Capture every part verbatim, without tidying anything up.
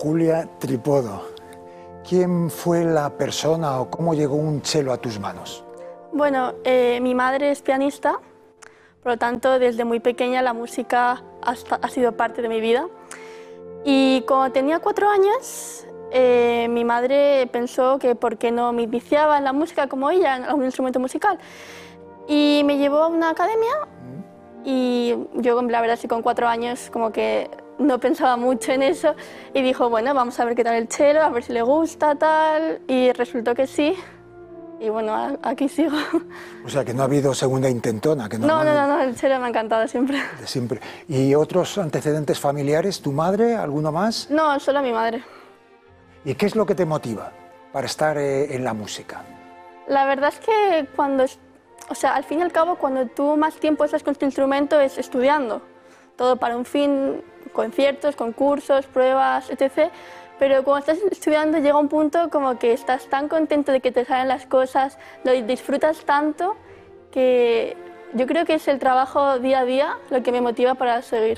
Julia Tripodo, ¿quién fue la persona o cómo llegó un cello a tus manos? Bueno, eh, mi madre es pianista, por lo tanto, desde muy pequeña la música ha, ha sido parte de mi vida. Y cuando tenía cuatro años, eh, mi madre pensó que por qué no me iniciaba en la música como ella, en algún instrumento musical. Y me llevó a una academia y yo, la verdad, sí, con cuatro años como que no pensaba mucho en eso y dijo, bueno, vamos a ver qué tal el cello, a ver si le gusta, tal, y resultó que sí. Y bueno, aquí sigo. O sea, que no ha habido segunda intentona. Que no, no, no, no, el cello me ha encantado siempre. De siempre. ¿Y otros antecedentes familiares? ¿Tu madre? ¿Alguno más? No, solo mi madre. ¿Y qué es lo que te motiva para estar eh, en la música? La verdad es que cuando, o sea, al fin y al cabo, cuando tú más tiempo estás con tu instrumento es estudiando. Todo para un fin, conciertos, concursos, pruebas, etcétera. Pero cuando estás estudiando llega un punto como que estás tan contento de que te salen las cosas, lo disfrutas tanto, que yo creo que es el trabajo día a día lo que me motiva para seguir.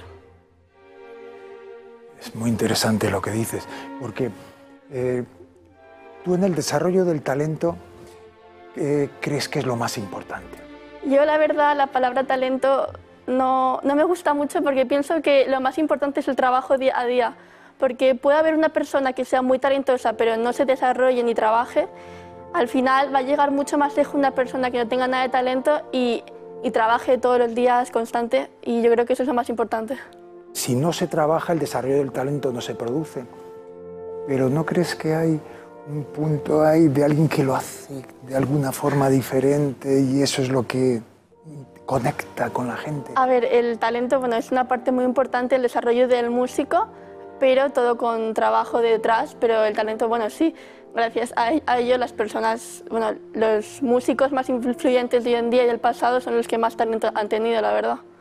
Es muy interesante lo que dices, porque eh, tú en el desarrollo del talento, eh, ¿crees que es lo más importante? Yo la verdad la palabra talento no, no me gusta mucho porque pienso que lo más importante es el trabajo día a día. Porque puede haber una persona que sea muy talentosa pero no se desarrolle ni trabaje, al final va a llegar mucho más lejos una persona que no tenga nada de talento y, y trabaje todos los días constante, y yo creo que eso es lo más importante. Si no se trabaja, el desarrollo del talento no se produce, pero ¿no crees que hay un punto ahí de alguien que lo hace de alguna forma diferente y eso es lo que conecta con la gente? A ver, el talento, bueno, es una parte muy importante, el desarrollo del músico, pero todo con trabajo detrás, pero el talento, bueno, sí, gracias a, a ello las personas, bueno, los músicos más influyentes de hoy en día y del pasado son los que más talento han tenido, la verdad.